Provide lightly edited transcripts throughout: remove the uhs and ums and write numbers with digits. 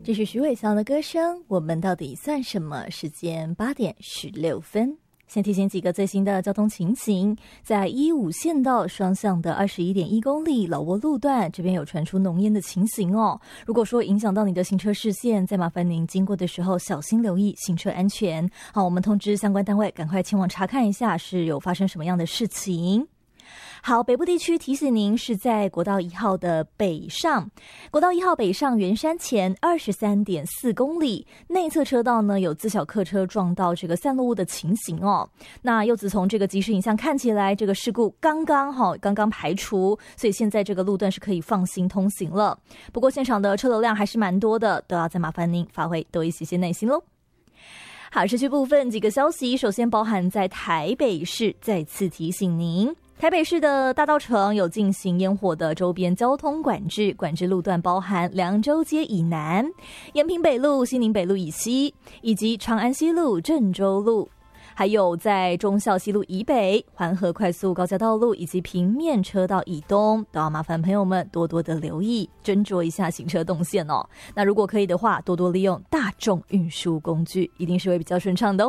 这是徐伟翔的歌声，我们到底算什么？时间8:16。先提醒几个最新的交通情形，在15线道双向的21.1公里老挝路段，这边有传出浓烟的情形哦。如果说影响到你的行车视线，再麻烦您经过的时候小心留意行车安全。好，我们通知相关单位赶快前往查看一下是有发生什么样的事情。好，北部地区提醒您是在国道1号的北上，国道1号北上圆山前23.4公里，内侧车道呢有自小客车撞到这个散落物的情形哦。那柚子从这个即时影像看起来，这个事故刚刚排除，所以现在这个路段是可以放心通行了。不过现场的车流量还是蛮多的，都要再麻烦您发挥多一些耐心咯。好，市区部分几个消息，首先包含在台北市，再次提醒您。台北市的大稻埕有进行烟火的周边交通管制路段包含凉州街以南、延平北路、西宁北路以西，以及长安西路、郑州路，还有在忠孝西路以北、环河快速高架道路以及平面车道以东，都要麻烦朋友们多多的留意，斟酌一下行车动线哦。那如果可以的话，多多利用大众运输工具，一定是会比较顺畅的哦。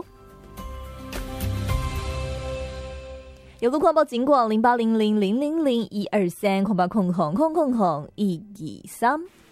有路况报警广0800000123，0800000123。